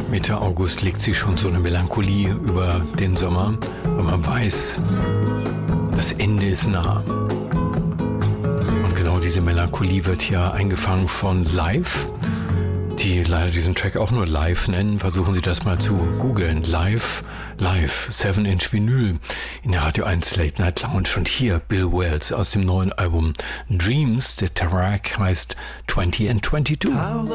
Mitte August legt sich schon so eine Melancholie über den Sommer, weil man weiß, das Ende ist nah. Und genau diese Melancholie wird hier eingefangen von Live, die leider diesen Track auch nur Live nennen. Versuchen Sie das mal zu googeln. Live, 7-Inch Vinyl in der Radio 1 Late Night Lounge. Und hier Bill Wells aus dem neuen Album Dreams. Der Track heißt 20 and 22.